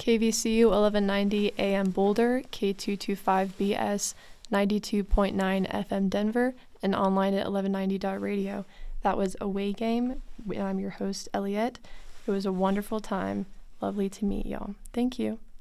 KVCU 1190 AM Boulder, K225BS 92.9 FM Denver, and online at 1190.radio. That was Away Game. I'm your host, Elliot. It was a wonderful time. Lovely to meet y'all. Thank you.